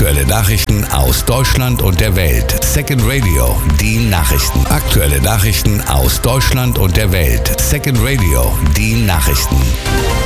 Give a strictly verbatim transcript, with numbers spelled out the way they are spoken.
Aktuelle Nachrichten aus Deutschland und der Welt. Second Radio, die Nachrichten. Aktuelle Nachrichten aus Deutschland und der Welt. Second Radio, die Nachrichten.